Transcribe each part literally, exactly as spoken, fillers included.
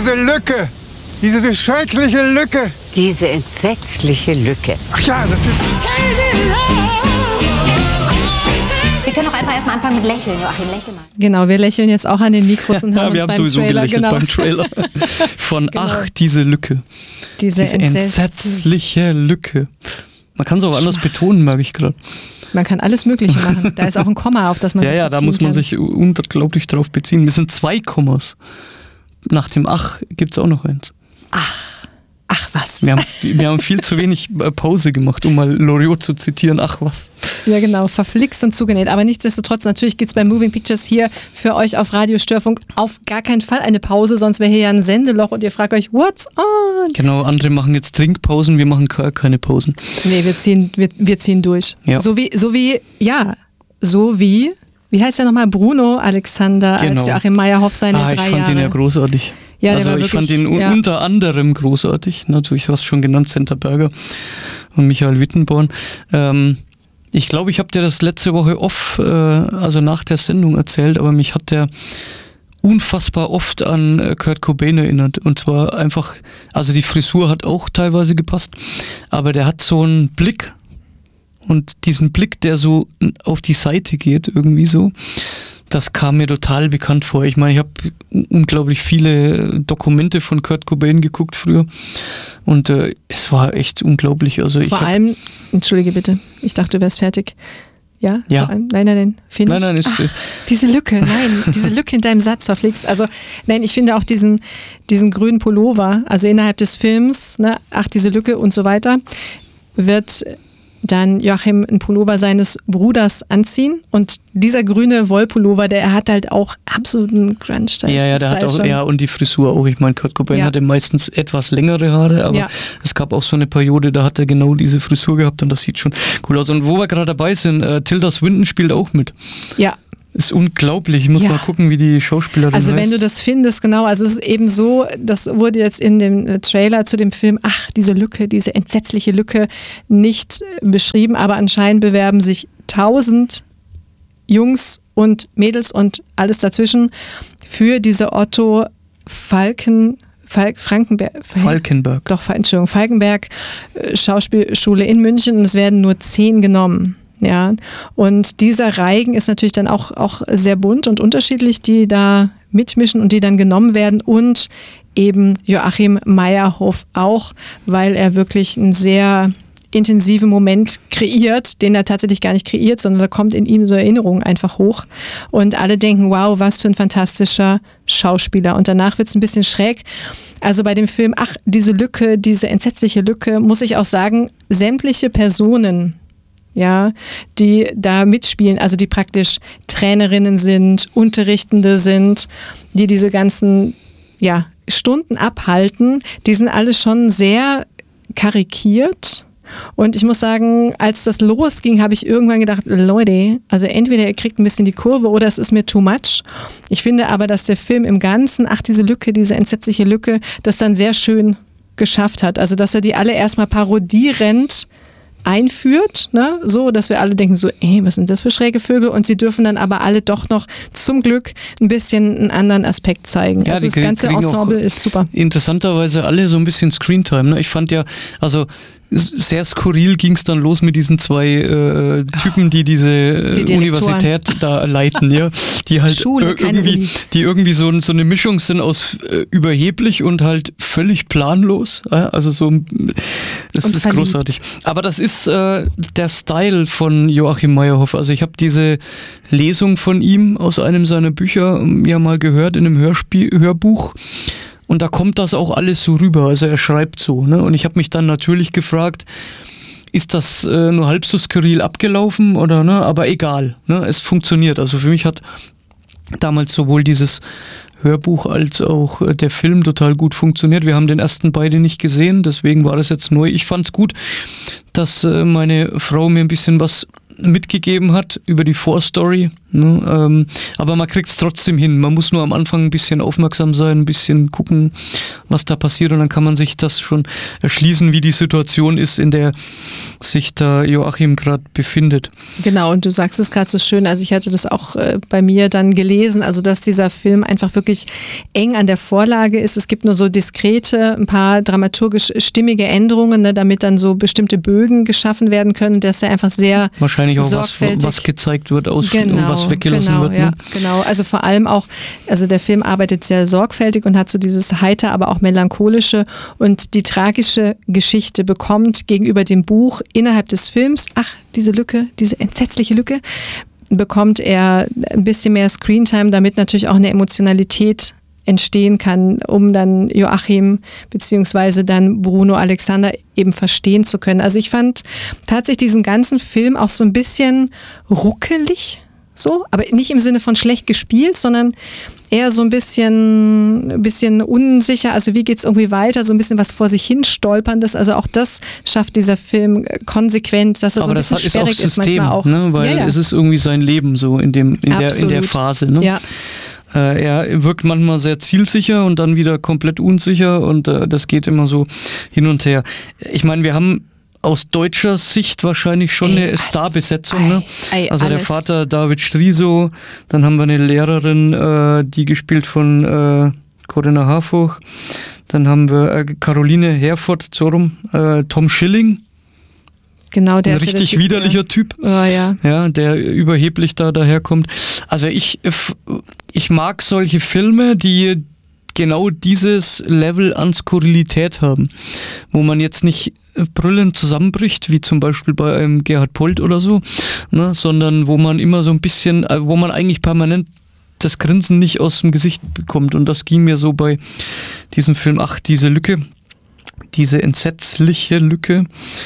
diese Lücke, diese schreckliche Lücke. Diese entsetzliche Lücke. Ach ja, das ist... Wir können doch einfach erstmal anfangen mit Lächeln, Joachim, lächel mal. Genau, wir lächeln jetzt auch an den Mikros und haben ja, wir uns haben beim sowieso Trailer, gelächelt genau. beim Trailer. Von Genau. Ach, diese Lücke. Diese, Diese entsetzliche Lücke. Man kann es auch anders betonen, merke ich gerade. Man kann alles Mögliche machen. Da ist auch ein Komma, auf das man Ja, sich ja, da beziehen muss man kann. sich unglaublich drauf beziehen. Wir sind zwei Kommas. Nach dem Ach gibt es auch noch eins. Ach was. Wir haben, wir haben viel zu wenig Pause gemacht, um mal Loriot zu zitieren. Ach was. Ja, genau, verflixt und zugenäht. Aber nichtsdestotrotz, natürlich gibt es bei Moving Pictures hier für euch auf Radio Störfunk auf gar keinen Fall eine Pause, sonst wäre hier ja ein Sendeloch und ihr fragt euch, what's on? Genau, andere machen jetzt Trinkpausen, wir machen keine Pausen. Nee, wir ziehen, wir, wir ziehen durch. Ja. So wie, so wie, ja, so wie, wie heißt der nochmal? Bruno Alexander Genau. als Joachim Meyerhoff seine Ah, ich drei fand Jahre. den ja großartig. Ja, der also war ich wirklich, fand ihn un- ja. unter anderem großartig. Natürlich, du hast schon genannt, Senta Berger und Michael Wittenborn. Ähm, ich glaube, ich habe dir das letzte Woche off, äh, also nach der Sendung erzählt, aber mich hat der unfassbar oft an äh, Kurt Cobain erinnert. Und zwar einfach, also die Frisur hat auch teilweise gepasst, aber der hat so einen Blick und diesen Blick, der so auf die Seite geht, irgendwie so. Das kam mir total bekannt vor. Ich meine, ich habe unglaublich viele Dokumente von Kurt Cobain geguckt früher und äh, es war echt unglaublich. Also ich Vor hab, allem, entschuldige bitte, ich dachte, du wärst fertig. Ja? Ja. Vor allem, nein, nein, nein, finish. Nein, nein, ist- Ach, diese Lücke, nein, diese Lücke in deinem Satz verflixt. Also, nein, ich finde auch diesen, diesen grünen Pullover, also innerhalb des Films, ne, ach, diese Lücke und so weiter, wird dann Joachim einen Pullover seines Bruders anziehen und dieser grüne Wollpullover, der hat halt auch absoluten Grunge-Style. ja, ja, der hat auch, schon. ja, und die Frisur auch. Ich meine, Kurt Cobain Ja. hatte meistens etwas längere Haare, aber Ja. es gab auch so eine Periode, da hat er genau diese Frisur gehabt und das sieht schon cool aus. Und wo wir gerade dabei sind, äh, Tilda Swinton spielt auch mit. Ja. Ist unglaublich. Ich muss Ja. mal gucken, wie die Schauspielerin Also heißt. wenn du das findest, genau, also es ist eben so, das wurde jetzt in dem äh, Trailer zu dem Film, ach, diese Lücke, diese entsetzliche Lücke nicht äh, beschrieben, aber anscheinend bewerben sich tausend Jungs und Mädels und alles dazwischen für diese Otto Falken, Falk, Frankenberg, Falkenberg. doch, Entschuldigung, Falkenberg äh, Schauspielschule in München und es werden nur zehn genommen. Ja, und dieser Reigen ist natürlich dann auch, auch sehr bunt und unterschiedlich, die da mitmischen und die dann genommen werden und eben Joachim Meyerhoff auch, weil er wirklich einen sehr intensiven Moment kreiert, den er tatsächlich gar nicht kreiert, sondern da kommt in ihm so Erinnerung einfach hoch und alle denken, wow, was für ein fantastischer Schauspieler und danach wird es ein bisschen schräg. Also bei dem Film, ach, diese Lücke, diese entsetzliche Lücke, muss ich auch sagen, sämtliche Personen, ja, die da mitspielen, also die praktisch Trainerinnen sind, Unterrichtende sind, die diese ganzen ja, Stunden abhalten, die sind alle schon sehr karikiert. Und ich muss sagen, als das losging, habe ich irgendwann gedacht, Leute, also entweder ihr kriegt ein bisschen die Kurve oder es ist mir too much. Ich finde aber, dass der Film im Ganzen, ach, diese Lücke, diese entsetzliche Lücke, das dann sehr schön geschafft hat. Also, dass er die alle erstmal parodierend einführt, ne? So, dass wir alle denken so, ey, was sind das für schräge Vögel? Und sie dürfen dann aber alle doch noch zum Glück ein bisschen einen anderen Aspekt zeigen. Ja, also die das ganze kriegen auch Ensemble ist super. Interessanterweise alle so ein bisschen Screentime. Ne? Ich fand ja, also sehr skurril ging es dann los mit diesen zwei äh, Typen, die diese äh, Die Universität da leiten, ja, die halt Schule, ir- keine irgendwie, Uni. die irgendwie so, so eine Mischung sind aus äh, überheblich und halt völlig planlos. Äh? Also so, das Und ist verliebt. großartig. Aber das ist äh, der Style von Joachim Meyerhoff. Also ich habe diese Lesung von ihm aus einem seiner Bücher ja mal gehört in einem Hörspiel, Hörbuch. Und da kommt das auch alles so rüber, also er schreibt so. Ne? Und ich habe mich dann natürlich gefragt, ist das äh, nur halb so skurril abgelaufen oder ne? Aber egal, ne? Es funktioniert. Also für mich hat damals sowohl dieses Hörbuch als auch äh, der Film total gut funktioniert. Wir haben den ersten beide nicht gesehen, deswegen war das jetzt neu. Ich fand's gut, dass äh, meine Frau mir ein bisschen was mitgegeben hat über die Vorstory Ne? Ähm, aber man kriegt es trotzdem hin. Man muss nur am Anfang ein bisschen aufmerksam sein, ein bisschen gucken, was da passiert und dann kann man sich das schon erschließen, wie die Situation ist, in der sich da Joachim gerade befindet. Genau, und du sagst es gerade so schön, also ich hatte das auch äh, bei mir dann gelesen, also dass dieser Film einfach wirklich eng an der Vorlage ist. Es gibt nur so diskrete, ein paar dramaturgisch stimmige Änderungen, ne, damit dann so bestimmte Bögen geschaffen werden können, dass er einfach sehr wahrscheinlich auch was, sorgfältig was gezeigt wird, aus genau, und was weggelassen genau, wird. Ne? Ja, genau, also vor allem auch, also der Film arbeitet sehr sorgfältig und hat so dieses heiter, aber auch melancholische und die tragische Geschichte bekommt gegenüber dem Buch innerhalb des Films, ach, diese Lücke, diese entsetzliche Lücke, bekommt er ein bisschen mehr Screentime, damit natürlich auch eine Emotionalität entstehen kann, um dann Joachim beziehungsweise dann Bruno Alexander eben verstehen zu können. Also ich fand tatsächlich diesen ganzen Film auch so ein bisschen ruckelig, so, aber nicht im Sinne von schlecht gespielt, sondern eher so ein bisschen, ein bisschen unsicher, also wie geht es irgendwie weiter, so ein bisschen was vor sich hin stolperndes, also auch das schafft dieser Film konsequent, dass er aber so ein bisschen das sperrig ist auch System, ist manchmal auch. Ne? Weil ja, ja. es ist irgendwie sein Leben so in, dem, in, der, in der Phase. Ne? Ja. Äh, er wirkt manchmal sehr zielsicher und dann wieder komplett unsicher und äh, das geht immer so hin und her. Ich meine, wir haben aus deutscher Sicht wahrscheinlich schon Ey, eine alles. Starbesetzung. Ne? Ey, also der alles. Vater David Striso, dann haben wir eine Lehrerin, äh, die gespielt von äh, Corinna Harfuch, dann haben wir äh, Caroline Herford, so rum, äh, Tom Schilling, Genau, der ein ist ja der richtig Typ, widerlicher Typ, Oh, ja. ja, der überheblich da daherkommt. Also ich, ich mag solche Filme, die genau dieses Level an Skurrilität haben, wo man jetzt nicht brüllend zusammenbricht, wie zum Beispiel bei einem Gerhard Polt oder so, ne, sondern wo man immer so ein bisschen, wo man eigentlich permanent das Grinsen nicht aus dem Gesicht bekommt. Und das ging mir so bei diesem Film, ach, diese Lücke, diese entsetzliche Lücke.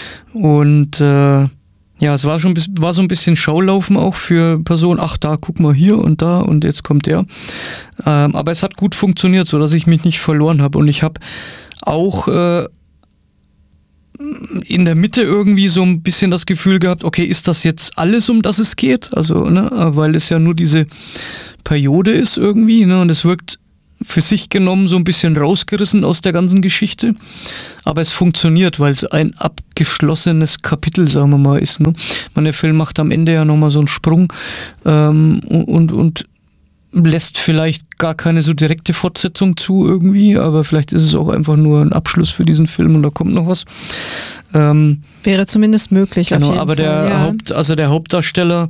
Und äh, ja, es war schon war so ein bisschen Schaulaufen auch für Personen. Ach, da, guck mal hier und da und jetzt kommt der. Ähm, aber es hat gut funktioniert, so dass ich mich nicht verloren habe. Und ich habe auch äh, in der Mitte irgendwie so ein bisschen das Gefühl gehabt, okay, ist das jetzt alles, um das es geht? Also, ne, weil es ja nur diese Periode ist irgendwie, ne, und es wirkt für sich genommen so ein bisschen rausgerissen aus der ganzen Geschichte. Aber es funktioniert, weil es ein abgeschlossenes Kapitel, sagen wir mal, ist. Ne? Man, der Film macht am Ende ja nochmal so einen Sprung ähm, und, und lässt vielleicht gar keine so direkte Fortsetzung zu irgendwie, aber vielleicht ist es auch einfach nur ein Abschluss für diesen Film und da kommt noch was. Ähm, Wäre zumindest möglich. genau, auf jeden aber Fall, der ja. Haupt, also der Hauptdarsteller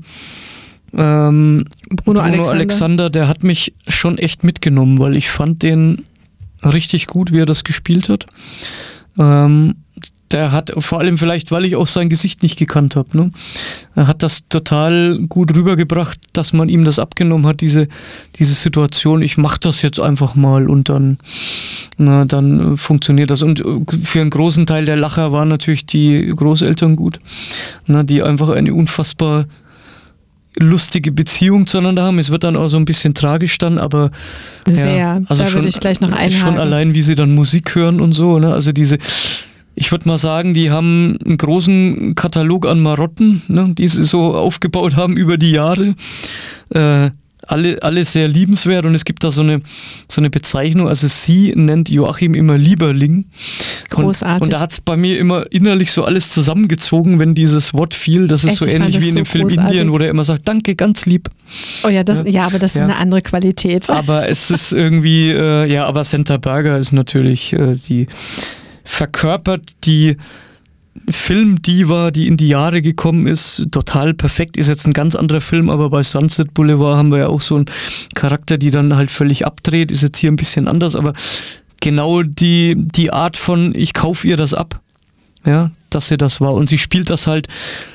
Ähm, Bruno, Bruno Alexander. Alexander, der hat mich schon echt mitgenommen, weil ich fand den richtig gut, wie er das gespielt hat. Ähm, der hat, vor allem vielleicht, weil ich auch sein Gesicht nicht gekannt habe, ne? Er hat das total gut rübergebracht, dass man ihm das abgenommen hat, diese, diese Situation, ich mach das jetzt einfach mal und dann, na, dann funktioniert das. Und für einen großen Teil der Lacher waren natürlich die Großeltern gut, na, die einfach eine unfassbar lustige Beziehung zueinander haben. Es wird dann auch so ein bisschen tragisch dann, aber Sehr, ja, also da schon, würde ich gleich noch einhaken. schon allein, wie sie dann Musik hören und so, ne? Also diese, ich würde mal sagen, die haben einen großen Katalog an Marotten, ne, die sie so aufgebaut haben über die Jahre. Äh, alle, alle sehr liebenswert und es gibt da so eine, so eine Bezeichnung, also sie nennt Joachim immer Lieberling. Großartig. Und, und da hat es bei mir immer innerlich so alles zusammengezogen, wenn dieses Wort fiel. Das ist Echt, so ich ähnlich fand wie in das dem so Film großartig. Indien, wo der immer sagt, danke, ganz lieb. Oh ja, das, Ja. ja, aber das ist Ja. eine andere Qualität. Aber es ist irgendwie, äh, ja, aber Senta Berger ist natürlich, äh, die verkörpert die Filmdiva, die in die Jahre gekommen ist, total perfekt. Ist jetzt ein ganz anderer Film, aber bei Sunset Boulevard haben wir ja auch so einen Charakter, die dann halt völlig abdreht. Ist jetzt hier ein bisschen anders, aber genau die, die Art von, ich kaufe ihr das ab, ja, dass sie das war. Und sie spielt das halt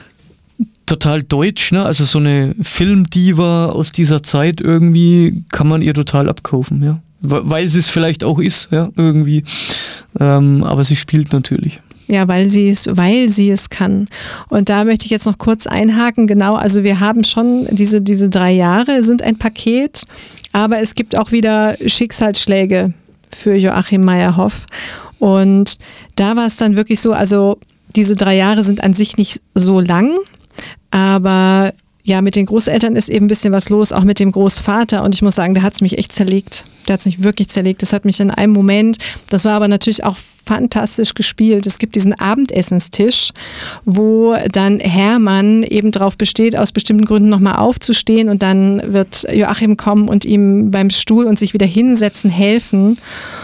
total deutsch, ne? Also so eine Filmdiva aus dieser Zeit irgendwie kann man ihr total abkaufen, ja. Weil sie es vielleicht auch ist, ja, irgendwie. Ähm, aber sie spielt natürlich. Ja, weil sie es, weil sie es kann. Und da möchte ich jetzt noch kurz einhaken. Genau, also wir haben schon diese, diese drei Jahre sind ein Paket, aber es gibt auch wieder Schicksalsschläge für Joachim Meyerhoff. Und da war es dann wirklich so, also diese drei Jahre sind an sich nicht so lang, aber ja, mit den Großeltern ist eben ein bisschen was los, auch mit dem Großvater. Und ich muss sagen, der hat es mich echt zerlegt. Der hat es mich wirklich zerlegt. Das hat mich in einem Moment, das war aber natürlich auch fantastisch gespielt. Es gibt diesen Abendessenstisch, wo dann Hermann eben drauf besteht, aus bestimmten Gründen nochmal aufzustehen, und dann wird Joachim kommen und ihm beim Stuhl und sich wieder hinsetzen helfen.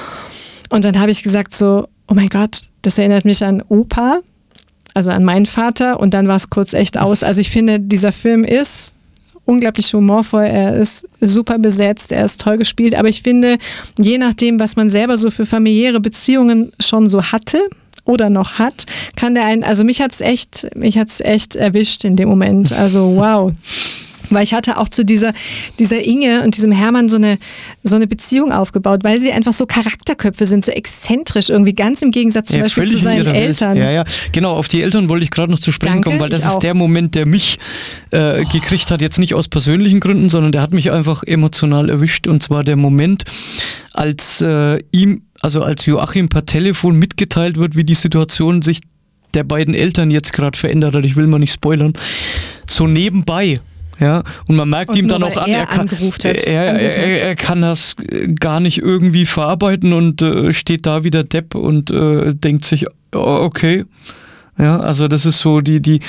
Und dann habe ich gesagt so, oh mein Gott, das erinnert mich an Opa, also an meinen Vater, und dann war es kurz echt aus. Also ich finde, dieser Film ist unglaublich humorvoll, er ist super besetzt, er ist toll gespielt, aber ich finde, je nachdem, was man selber so für familiäre Beziehungen schon so hatte oder noch hat, kann der einen, also mich hat's echt, mich hat's echt erwischt in dem Moment, also wow. Weil ich hatte auch zu dieser, dieser Inge und diesem Hermann so eine, so eine Beziehung aufgebaut, weil sie einfach so Charakterköpfe sind, so exzentrisch irgendwie, ganz im Gegensatz zum ja, Beispiel zu seinen Eltern. Ja, ja, genau, auf die Eltern wollte ich gerade noch zu sprechen Danke, kommen, weil das ich ist auch. der Moment, der mich äh, oh. gekriegt hat, jetzt nicht aus persönlichen Gründen, sondern der hat mich einfach emotional erwischt, und zwar der Moment, als äh, ihm, also als Joachim per Telefon mitgeteilt wird, wie die Situation sich der beiden Eltern jetzt gerade verändert hat. Ich will mal nicht spoilern. So nebenbei. Ja, und man merkt und ihm nur, dann auch an, er, er kann, hat, er, er, er kann das gar nicht irgendwie verarbeiten und äh, steht da wie der Depp und äh, denkt sich, oh, okay. Ja, also das ist so die, die,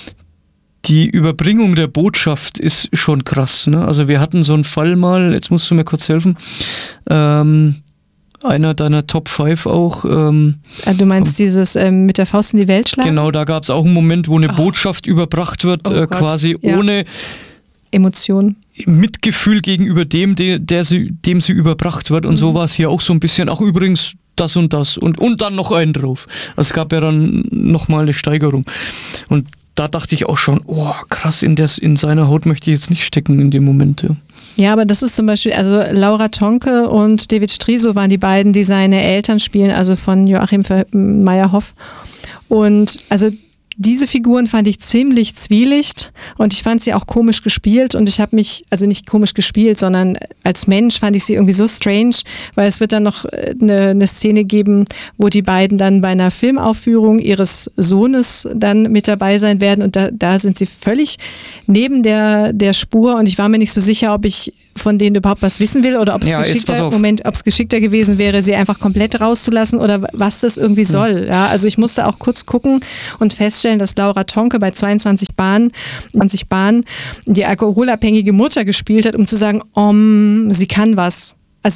die Überbringung der Botschaft ist schon krass. Ne? Also wir hatten so einen Fall mal, jetzt musst du mir kurz helfen, ähm, einer deiner Top fünf auch. Ähm, du meinst dieses ähm, mit der Faust in die Welt schlagen? Genau, da gab es auch einen Moment, wo eine oh. Botschaft überbracht wird, oh äh, Gott. quasi ja. ohne Emotionen. Mitgefühl gegenüber dem, der, der sie, dem sie überbracht wird. Und mhm. so war es hier auch so ein bisschen, ach übrigens das und das und, und dann noch einen drauf. Also es gab ja dann nochmal eine Steigerung. Und da dachte ich auch schon, oh krass, in, des, in seiner Haut möchte ich jetzt nicht stecken in dem Moment. Ja. Ja, aber das ist zum Beispiel, also Laura Tonke und David Striso waren die beiden, die seine Eltern spielen, also von Joachim Meyerhoff. Und also diese Figuren fand ich ziemlich zwielicht, und ich fand sie auch komisch gespielt, und ich habe mich, also nicht komisch gespielt, sondern als Mensch fand ich sie irgendwie so strange, weil es wird dann noch eine, eine Szene geben, wo die beiden dann bei einer Filmaufführung ihres Sohnes dann mit dabei sein werden, und da, da sind sie völlig neben der, der Spur, und ich war mir nicht so sicher, ob ich von denen überhaupt was wissen will oder ob es ja, geschickter, Moment, ob es geschickter gewesen wäre, sie einfach komplett rauszulassen oder was das irgendwie soll. Ja, also ich musste auch kurz gucken und feststellen, dass Laura Tonke bei zweiundzwanzig Bahnen, zwanzig Bahnen die alkoholabhängige Mutter gespielt hat, um zu sagen, um, sie kann was.